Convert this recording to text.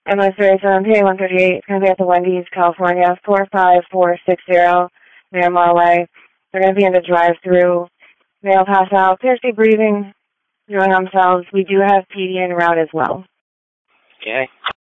MLS 37, PA 138. It's going to be at the Wendy's, California, 45460 Miramar Way. They're going to be in the drive-through. They'll pass out, thirsty breathing, doing themselves. We do have PD en route as well. Okay.